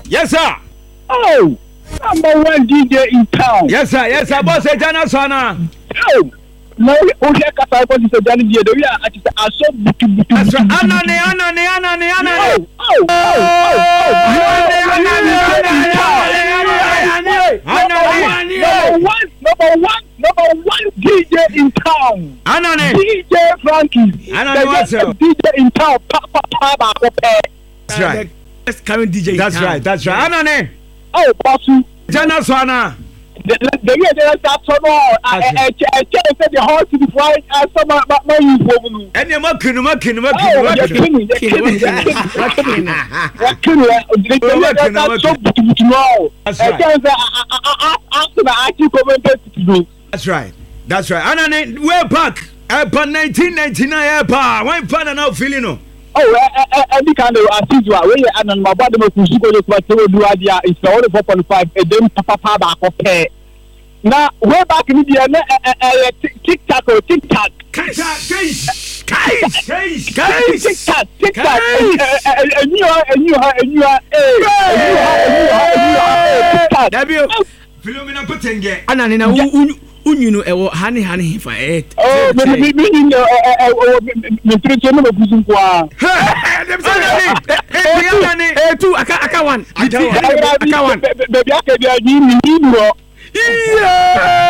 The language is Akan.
Yes, sir. Oh, #1 DJ in town. Yes, sir. Boss, Jana Swana. Oh, no, we hear Kasa for this Johnny J. We are at so butu. Anani. Number one DJ in town. Anani. DJ Frankie. Anani what's up? DJ in town. That's right. That's current DJ in town. That's right. Anani. Oh, Basu. Jana Swana. The year that that's all. I said the whole city flight. I saw my uniform. And you're making. That's right. Anani, we're back. Airport 1999 airport. One fan and now feeling no. Any kind of assistant where you and my body must go to do idea is only 4.5 a day papa back okay. Now way back in India TikTok Philomena Potenge. Anani na unyunu ewo hani fa Baby, I can be a